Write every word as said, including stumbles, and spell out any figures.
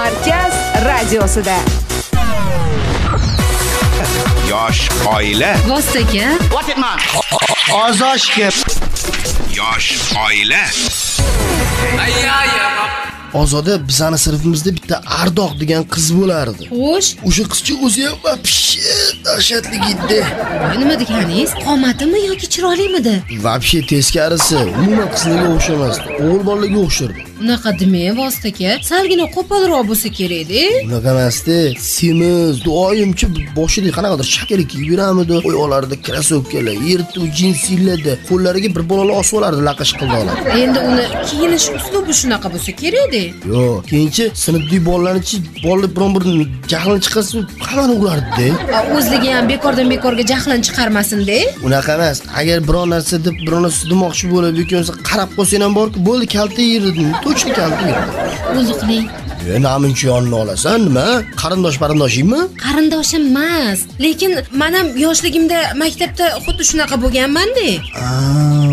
Markaz radiosida. Yosh oila. Vostaga. What it man? Ozoshga. Yosh oila. Ozoda bizani sinfimizda bitta Ardoq degan qiz bo'lardi. Xo'sh, O'sha qizcha o'zi ham vobshe dahshatli edi. nima deganingiz? Qomatimi yoki chiroylimidi? Vobshe teskarisi, umuman qizlarga o'xshamasdi. O'g'il bolalarga o'xshardi. Unaqa demang, Vostaga. Salgina qo'polroq bo'lsa kerak-da. Unaqa emasdi. Semiz, doimchi boshida qanaqadir shakar kiyib yuramidi. Oyoqlarida krossovkalar, yirtuv jinsilarda, qo'llariga bir bolalar osib olardi laqash qildolar. Endi uni kiyinish uslubi shunaqa bo'lsa kerak-da. Yo'q, keyinchi sinfdagi bolalarni-chi, bolalar biron-bir jahlini chiqarsa, hammani urardi-da. O'zligi ham bekordan bekorga jahlini chiqarmasin-da. Unaqa emas. Agar biror narsa deb biror narsa demoqchi bo'lib yoki bo'lsa qarab qolsang ham borki, bo'ldi kalta yirdi. To'chli kalta yirdi. O'zi qiling. E, namuncha yonini olasan, nima? Qarindosh parindoshingmi? Qarindoshim emas, lekin men ham yoshligimda maktabda xuddi shunaqa bo'lganman-da.